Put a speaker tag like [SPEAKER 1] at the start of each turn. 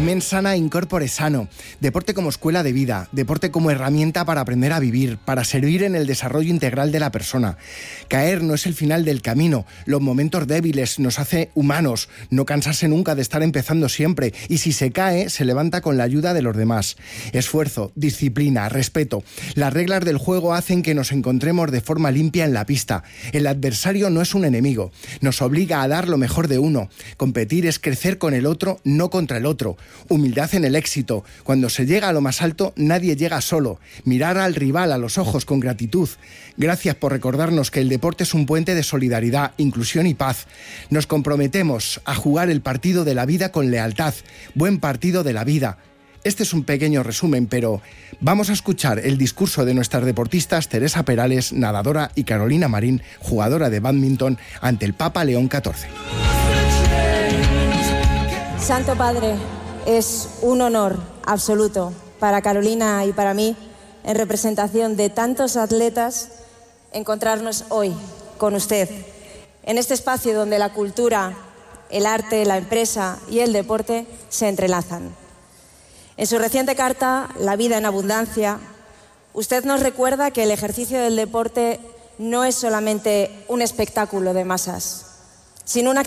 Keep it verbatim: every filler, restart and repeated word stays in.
[SPEAKER 1] Mens sana in corpore sano. Deporte como escuela de vida, deporte como herramienta para aprender a vivir, para servir en el desarrollo integral de la persona. Caer no es el final del camino. Los momentos débiles nos hace humanos. No cansarse nunca de estar empezando siempre. Y si se cae, se levanta con la ayuda de los demás. Esfuerzo, disciplina, respeto. Las reglas del juego hacen que nos encontremos de forma limpia en la pista. El adversario no es un enemigo. Nos obliga a dar lo mejor de uno. Competir es crecer con el otro, no contra el otro. Humildad en el éxito. Cuando se llega a lo más alto, nadie llega solo. Mirar al rival a los ojos con gratitud. Gracias por recordarnos que el deporte es un puente de solidaridad, inclusión y paz. Nos comprometemos a jugar el partido de la vida con lealtad. Buen partido de la vida. Este es un pequeño resumen, pero vamos a escuchar el discurso de nuestras deportistas Teresa Perales, nadadora, y Carolina Marín, jugadora de bádminton, ante el Papa León catorce.
[SPEAKER 2] Santo Padre, es un honor absoluto para Carolina y para mí, en representación de tantos atletas, encontrarnos hoy con usted, en este espacio donde la cultura, el arte, la empresa y el deporte se entrelazan. En su reciente carta, La vida en abundancia, usted nos recuerda que el ejercicio del deporte no es solamente un espectáculo de masas, sino una